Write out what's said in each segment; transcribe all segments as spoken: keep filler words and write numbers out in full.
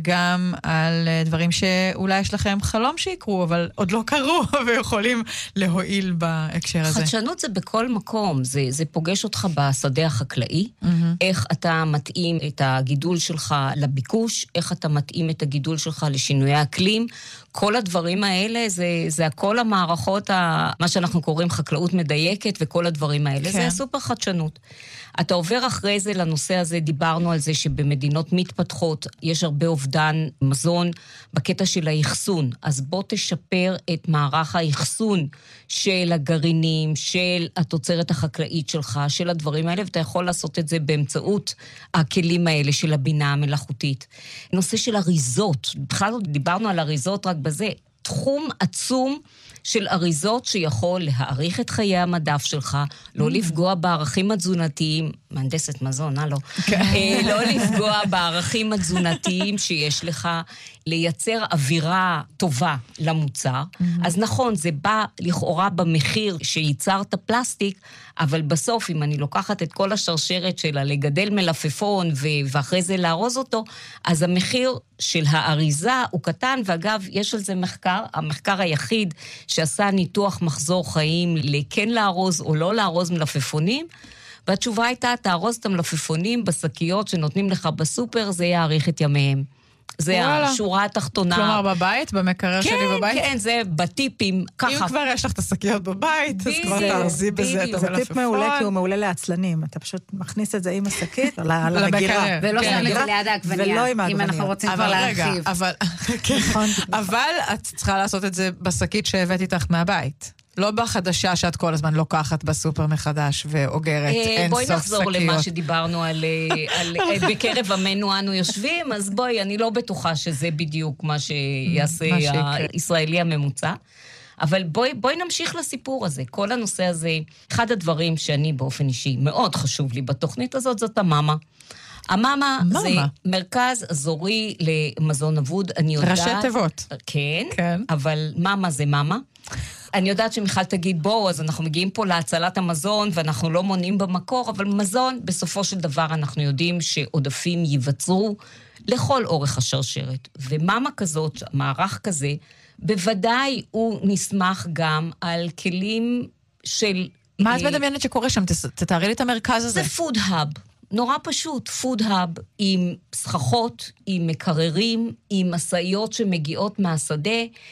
וגם על דברים שאולי יש לכם חלום שיקרו, אבל עוד לא קרו, ויכולים להועיל בהקשר הזה. חדשנות זה בכל מקום, זה, זה פוגש אותך בשדה החקלאי, mm-hmm. איך אתה מתאים את הגידול שלך לביקוש, איך אתה מתאים את הגידול שלך לשינויי אקלים, כל הדברים האלה, זה, זה הכל המערכות, ה, מה שאנחנו קוראים חקלאות מדייקת, וכל הדברים האלה, כן. זה הסופר חדשנות. אתה עובר אחרי זה לנושא הזה, דיברנו על זה שבמדינות מתפתחות, יש הרבה אובדן מזון בקטע של היחסון, אז בוא תשפר את מערך היחסון של הגרעינים, של התוצרת החקלאית שלך, של הדברים האלה, ואתה יכול לעשות את זה באמצעות הכלים האלה של הבינה המלאכותית. נושא של אריזות, בכלל דיברנו על אריזות רק בזה, תחום עצום של אריזות שיכול להאריך את חיי המדף שלך, לא לפגוע בערכים התזונתיים, מהנדסת מזון, הלו, לא לפגוע בערכים התזונתיים שיש לך, לייצר אווירה טובה למוצר. אז נכון, זה בא לכאורה במחיר שייצרת פלסטיק, אבל בסוף, אם אני לוקחת את כל השרשרת שלה, לגדל מלפפון ואחרי זה לארוז אותו, אז המחיר של האריזה הוא קטן, ואגב, יש על זה מחקר, המחקר היחיד שעשה ניתוח מחזור חיים לכן לארוז או לא לארוז מלפפונים, והתשובה הייתה, תארוז את המלפפונים בשקיות שנותנים לך בסופר, זה יאריך את ימיהם. זה השורה התחתונה. כלומר בבית, במקרר כן, שלי בבית? כן, כן, זה בטיפים, ככה. אם כבר יש לך את השקיות בבית, אז כבר תארזי בזה את המלפפון. זה טיפ מעולה, כי הוא מעולה לעצלנים. אתה פשוט מכניס את זה עם השקית, על המגירה. ולא שם את זה ליד העגבניה, אם אנחנו רוצים כבר להרחיב. אבל את צריכה לעשות את זה בשקית שהבאת איתך מהבית. לא בחדשה שאת כל הזמן לוקחת בסופר מחדש ואוגרת אין סוף שקיות. בואי נחזור למה שדיברנו על בקרב עמנו אנו יושבים, אז בואי, אני לא בטוחה שזה בדיוק מה שיעשה הישראלי הממוצע, אבל בואי, בואי נמשיך לסיפור הזה. כל הנושא הזה, אחד הדברים שאני באופן אישי מאוד חשוב לי בתוכנית הזאת, זאת המאמה. המאמה זה מרכז אזורי למזון אבוד, אני יודעת... ראשי תיבות. כן, אבל מאמה זה מאמה. אני יודעת שמיכל תגיד, בואו, אז אנחנו מגיעים פה להצלת המזון, ואנחנו לא מונעים במקור, אבל מזון, בסופו של דבר, אנחנו יודעים שעודפים ייווצרו לכל אורך השרשרת. ומאמה כזאת, מערך כזה, בוודאי הוא נסמך גם על כלים של... מה את מדמיינת שקורה שם? תתארי לי את המרכז הזה. זה פוד האב. נורא פשוט, פוד האב עם סככות, עם מקררים, עם מסעיות שמגיעות מהשדה,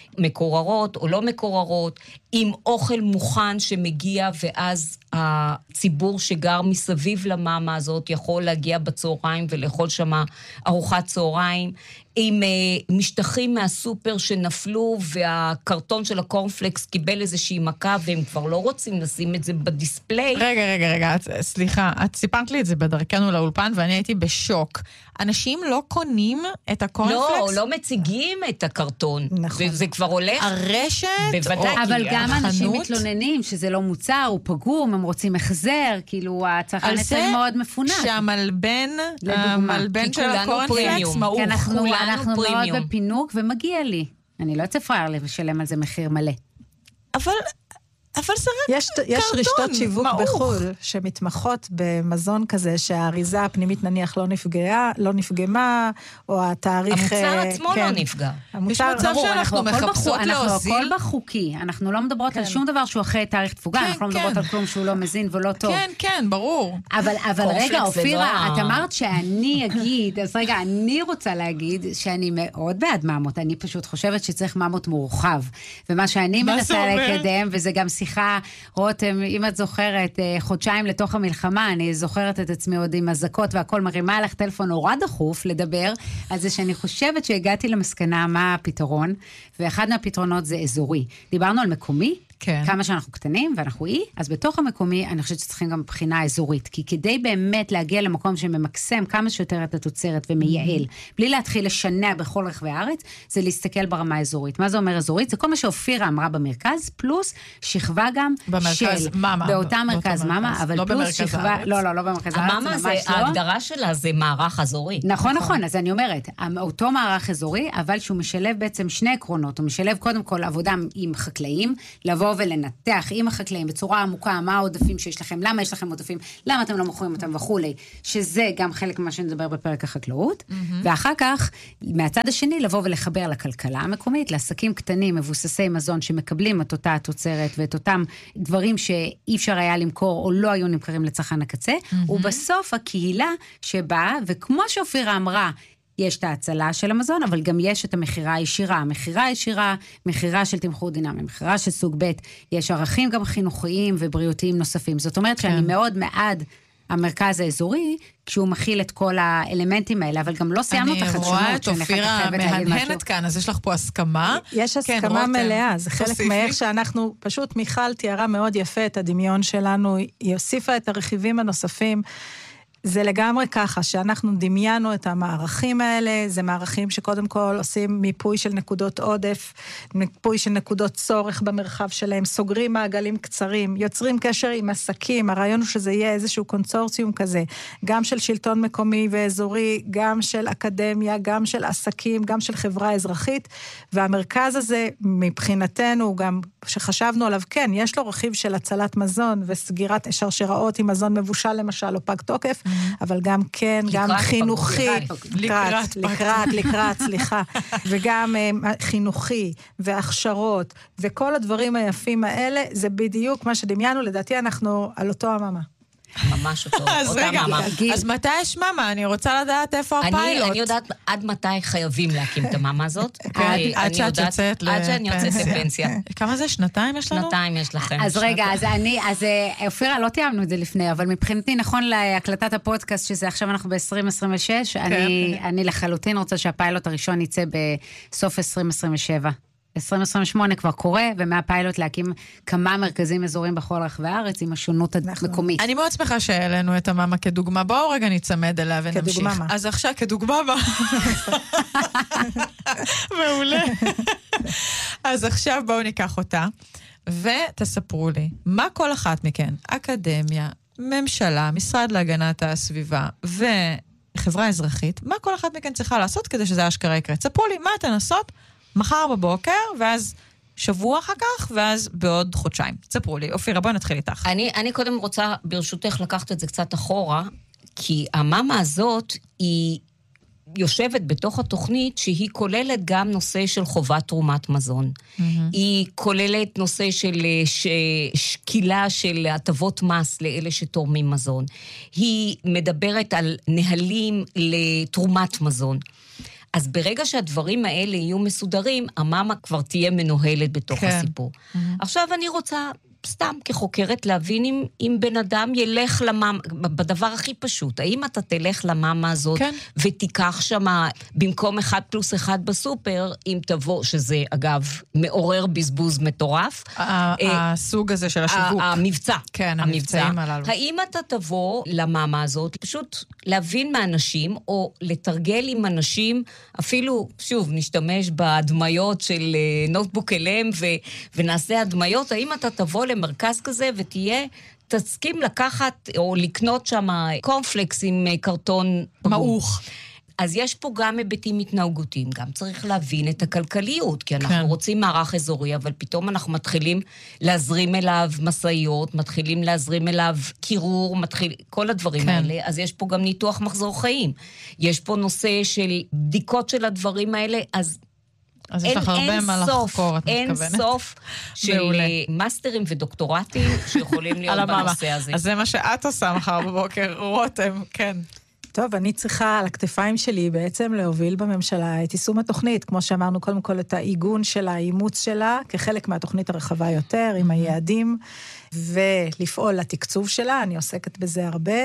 מקוררות או לא מקוררות, עם אוכל מוכן שמגיע, ואז הציבור שגר מסביב למאמה הזאת יכול להגיע בצהריים ולאכול שמה ארוחת צהריים, עם uh, משטחים מהסופר שנפלו, והקרטון של הקורנפלקס קיבל איזושהי מכה, והם כבר לא רוצים לשים את זה בדיספליי. רגע, רגע, רגע, את, סליחה, את סיפרת לי את זה בדרכנו לאולפן, ואני הייתי בשוק. אנשים לא קונים את הקורנפלקס? לא, לא מציגים את הקרטון. נכון. וזה כבר הולך. הרשת? בוודאי. אבל גם אנשים מתלוננים שזה לא מוצר, הוא פגום, הם רוצים החזר, כאילו הצרכן אצלנו מאוד מפונק. שהמלבן, המלבן של הקורנפלקס, כי אנחנו אנחנו מאוד בפינוק, ומגיע לי. אני לא יוצא פרייר לשלם על זה מחיר מלא. אבל... אבל זה רק יש, יש קרטון, רשתות שיווק מעוך. בחול, שמתמחות במזון כזה, שהאריזה הפנימית נניח לא נפגעה, לא נפגמה, או התאריך... המוצר עצמו כן. לא נפגע. המוצר, יש מצב ברור, שאנחנו מחפשות להוזיל. אנחנו הכל בחוקי, אנחנו לא מדברות כן. על שום דבר שהוא אחרי תאריך תפוגה, כן, אנחנו לא כן. מדברות על כלום שהוא לא מזין ולא טוב. כן, כן, ברור. אבל, אבל רגע, אופירה, את אמרת שאני אגיד, אז רגע, אני רוצה להגיד שאני מאוד בעד מאמות, אני פשוט חושבת שצריך מאמות מורחב, ומה שאני מנסה לקדם, וזה גם שיחה, רותם, אם את זוכרת, חודשיים לתוך המלחמה, אני זוכרת את עצמי עוד עם הזקות והכל, מרימה לך טלפון נורא דחוף לדבר, על זה שאני חושבת שהגעתי למסקנה מה הפתרון, ואחד מהפתרונות זה אזורי. דיברנו על מקומי, כן. כמה שאנחנו קטנים ואנחנו אי, אז בתוך המקומי אני חושבת שצריכים גם בחינה אזורית, כי כדי באמת להגיע למקום שממקסם כמה שיותר את התוצרת ומייעל, mm-hmm. בלי להתחיל לשנע בכל רחבי הארץ, זה להסתכל ברמה האזורית. מה זה אומר אזורית? זה כל מה שאופירה אמרה במרכז, פלוס שכבה גם במרכז של... מאמה. באותה מרכז מאמה, אבל לא פלוס שכבה... הארץ. לא, לא, לא במרכז הארץ. המאמה זה, לא. ההגדרה שלה זה מערך אזורי. נכון, נכון, אז אני אומרת, אותו מערך אזורי, אבל שהוא משלב בעצם שני עקרונות, הוא משלב קודם כל עבודה עם חקלאים, לבוא לבוא ולנתח עם החקלאים בצורה עמוקה, מה העודפים שיש לכם, למה יש לכם עודפים, למה אתם לא מוכרים אותם וכולי, שזה גם חלק ממה שנדבר בפרק החקלאות, ואחר כך, מהצד השני, לבוא ולחבר לכלכלה המקומית, לעסקים קטנים, מבוססי מזון, שמקבלים את אותה התוצרת, ואת אותם דברים שאי אפשר היה למכור, או לא היו נמכרים לצרכן הקצה, ובסוף הקהילה שבאה, וכמו שאופירה אמרה, יש את ההצלה של המזון, אבל גם יש את המחירה הישירה. המחירה הישירה, מחירה של תמחור דינמי, מחירה של סוג ב', יש ערכים גם חינוכיים ובריאותיים נוספים. זאת אומרת שאני מאוד מעד המרכז האזורי, כשהוא מכיל את כל האלמנטים האלה, אבל גם לא סיימנו את החדשנות. אני רואה את אופירה מהנהנת כאן, אז יש לך פה הסכמה. יש הסכמה מלאה, זה חלק מאיך שאנחנו, פשוט מיכל תיארה מאוד יפה את הדמיון שלנו, היא הוסיפה את הרכיבים הנוספים, זה לגמרי ככה, שאנחנו דמיינו את המערכים האלה, זה מערכים שקודם כל עושים מיפוי של נקודות עודף, מיפוי של נקודות צורך במרחב שלהם, סוגרים מעגלים קצרים, יוצרים קשר עם עסקים, הרעיון הוא שזה יהיה איזשהו קונסורציום כזה, גם של שלטון מקומי ואזורי, גם של אקדמיה, גם של עסקים, גם של חברה אזרחית, והמרכז הזה מבחינתנו, גם שחשבנו עליו, כן, יש לו רכיב של הצלת מזון וסגירת שרשראות עם מזון מבושל למשל, או פג תוקף, אבל גם כן, גם חינוכי, לקראת, לקראת, לקראת, סליחה, וגם חינוכי, והכשרות, וכל הדברים היפים האלה, זה בדיוק מה שדמיינו, לדעתי אנחנו על אותו הממה. ממש אותו, אותה מאמה. אז מתי יש מאמה? אני רוצה לדעת איפה הפיילוט. אני יודעת עד מתי חייבים להקים את המאמה הזאת. עד שאת יוצאת לפנסיה. עד שאני יוצאת לפנסיה. כמה זה? שנתיים יש לנו? שנתיים יש לכם. אז רגע, אז אני, אז אופירה, לא תיאמנו את זה לפני, אבל מבחינתי נכון להקלטת הפודקאסט, שזה עכשיו אנחנו ב-עשרים עשרים ושש, אני לחלוטין רוצה שהפיילוט הראשון יצא בסוף עשרים עשרים ושבע. עשרים עשרים ושמונה כבר קורה, ומהפיילוט להקים כמה מרכזים אזוריים בכל רחבי הארץ, עם השונות המקומית. אני מאוד שמחה שהעלינו את המאמה כדוגמה. בואו רגע נצמד אליה ונמשיך. כדוגמה. אז עכשיו, כדוגמה מה? מעולה. אז עכשיו בואו ניקח אותה, ותספרו לי, מה כל אחת מכן, אקדמיה, ממשלה, משרד להגנת הסביבה, וחברה אזרחית, מה כל אחת מכן צריכה לעשות כדי שזה אשכרה יקרה? תספרו לי, מה אתן עושות? מחר בבוקר, ואז שבוע אחר כך, ואז בעוד חודשיים. תספרו לי. אופירה, בואי נתחיל איתך. אני, אני קודם רוצה, ברשותך, לקחת את זה קצת אחורה, כי המאמה הזאת היא יושבת בתוך התוכנית, שהיא כוללת גם נושא של חובת תרומת מזון. Mm-hmm. היא כוללת נושא של ש... שקילה של הטבות מס לאלה שתורמים מזון. היא מדברת על נהלים לתרומת מזון. אז ברגע שהדברים האלה יהיו מסודרים, המאמה כבר תהיה מנוהלת בתוך כן. הסיפור. Mm-hmm. עכשיו אני רוצה, סתם כחוקרת, להבין אם, אם בן אדם ילך למאמה, בדבר הכי פשוט, האם אתה תלך למאמה הזאת, כן. ותיקח שמה, במקום אחד פלוס אחד בסופר, אם תבוא, שזה אגב, מעורר בזבוז מטורף. הסוג הזה של השיווק. המבצע. כן, המבצעים הללו. האם אתה תבוא למאמה הזאת, פשוט להבין מאנשים, או לתרגל עם אנשים, אפילו, שוב, נשתמש בהדמיות של נוטבוק אלם, ונעשה הדמיות, האם אתה תבוא למרכז כזה ותהיה, תסכים לקחת או לקנות שם קורנפלקס עם קרטון מעוך. אז יש פה גם היבטים התנהגותיים, גם צריך להבין את הכלכליות, כי אנחנו כן. רוצים מערך אזורי, אבל פתאום אנחנו מתחילים להזרים אליו מסעיות, מתחילים להזרים אליו קירור, מתחיל, כל הדברים כן. האלה, אז יש פה גם ניתוח מחזור חיים. יש פה נושא של בדיקות של הדברים האלה, אז אז יש לך הרבה מה לחקור, את מתכוונת. אין סוף של מאסטרים ודוקטורטים שיכולים להיות בנושא הזה. אז זה מה שאת עושה מחר בבוקר, רותם, כן. טוב, אני צריכה על הכתפיים שלי בעצם להוביל בממשלה את יישום התוכנית, כמו שאמרנו קודם כל את העיגון שלה, האימוץ שלה, כחלק מהתוכנית הרחבה יותר, עם היעדים, ולפעול לתקצוב שלה, אני עוסקת בזה הרבה,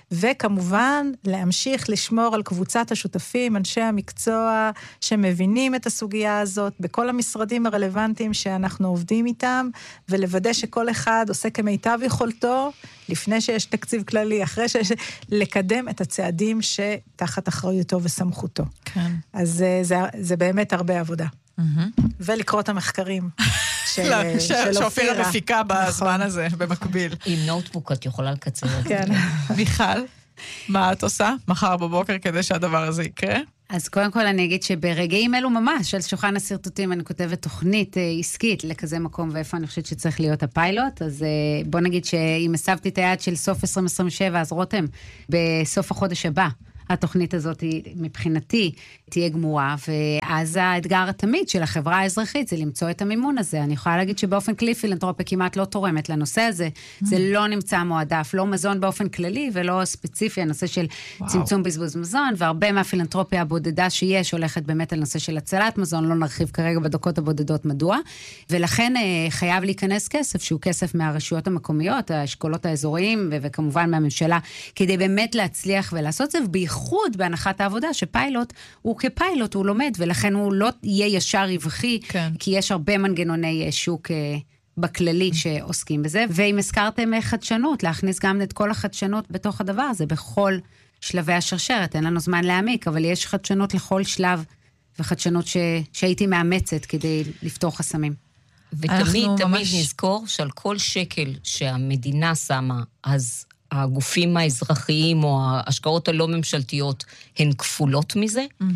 וכמובן להמשיך לשמור על קבוצת השותפים, אנשי המקצוע שמבינים את הסוגיה הזאת, בכל המשרדים הרלוונטיים שאנחנו עובדים איתם, ולוודא שכל אחד עושה כמיטב יכולתו, לפני שיש תקציב כללי, אחרי שיש, לקדם את הצעדים שתחת אחריותו וסמכותו. כן. אז זה, זה, זה באמת הרבה עבודה. ולקרוא את המחקרים של אופירה. שאופירה מפיקה בזמן הזה, במקביל. עם נוטבוק את יכולה לקצר. כן. מיכל, מה את עושה מחר בבוקר כדי שהדבר הזה יקרה? אז קודם כל אני אגיד שברגעים אלו ממש, על שולחן הסרטוטים אני כותבת תוכנית עסקית לכזה מקום, ואיפה אני חושבת שצריך להיות הפיילוט, אז בוא נגיד שאם הסבתי את היעד של סוף עשרים עשרים ושבע, אז רותם, בסוף החודש הבא, התוכנית הזאת היא, מבחינתי תהיה גמורה, ואז האתגר התמיד של החברה האזרחית זה למצוא את המימון הזה. אני יכולה להגיד שבאופן כללי פילנתרופיה כמעט לא תורמת לנושא הזה, mm. זה לא נמצא מועדף, לא מזון באופן כללי ולא ספציפי, הנושא של וואו. צמצום בזבוז מזון, והרבה מהפילנתרופיה הבודדה שיש הולכת באמת על נושא של הצלת מזון, לא נרחיב כרגע בדקות הבודדות מדוע, ולכן חייב להיכנס כסף, שהוא כסף מהרשויות המקומיות, האשכולות האזוריים, וכמובן מהממשלה, כדי באמת להצליח ולעשות זה, ובייחוד בהנחת העבודה שפיילוט הוא כפיילוט, הוא לומד, ולכן הוא לא יהיה ישר רווחי, כן. כי יש הרבה מנגנוני שוק בכללי שעוסקים בזה, ואם הזכרתם חדשנות, להכניס גם את כל החדשנות בתוך הדבר הזה, בכל שלבי השרשרת, אין לנו זמן להעמיק, אבל יש חדשנות לכל שלב, וחדשנות ש... שהייתי מאמצת כדי לפתור חסמים. ותמיד, תמיד ממש... נזכור שעל כל שקל שהמדינה שמה, אז הגופים האזרחיים או ההשקעות הלא ממשלתיות הן כפולות מזה, mm-hmm.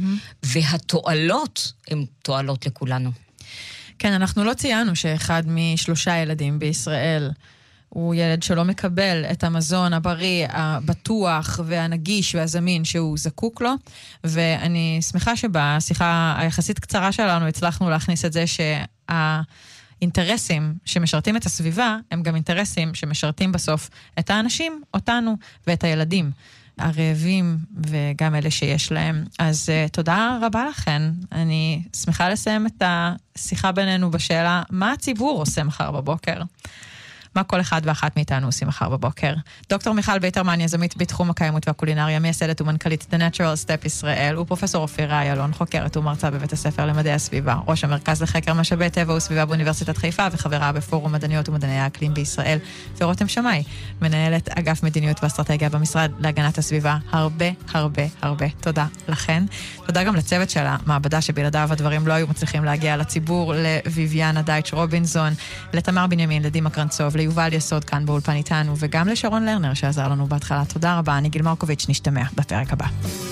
והתועלות הן תועלות לכולנו. כן, אנחנו לא ציינו שאחד משלושה ילדים בישראל הוא ילד שלא מקבל את המזון הבריא, הבטוח והנגיש והזמין שהוא זקוק לו, ואני שמחה שבשיחה היחסית קצרה שלנו הצלחנו להכניס את זה שה... אינטרסים שמשרתים את הסביבה, הם גם אינטרסים שמשרתים בסוף את האנשים, אותנו ואת הילדים, הרעבים וגם אלה שיש להם. אז uh, תודה רבה לכן. אני שמחה לסיים את השיחה בינינו בשאלה, מה הציבור עושה מחר בבוקר? מה כל אחד ואחת מאיתנו עושים מחר בבוקר. דוקטור מיכל ביטרמן, יזמית בתחום הקיימות והקולינריה, מייסדת ומנכ"לית The Natural Step ישראל, ופרופסור אופירה איילון, חוקרת ומרצה בבית הספר למדעי הסביבה, ראש המרכז לחקר משאבי טבע וסביבה באוניברסיטת חיפה, וחברה בפורום מדעניות ומדעני האקלים בישראל, ורותם שמאי, מנהלת אגף מדיניות ואסטרטגיה במשרד להגנת הסביבה. הרבה, הרבה, הרבה תודה לכן. תודה גם לצוות של המעבדה שבלעדיו הדברים לא היו מצליחים להגיע לציבור, לויביאנה דייטש רובינזון, לתמר בנימין, לדימה קרנצוב, ליובל יסוד כאן באולפן איתנו, וגם לשרון לרנר שעזר לנו בהתחלה. תודה רבה, אני גיל מרקוביץ', נשתמע בפרק הבא.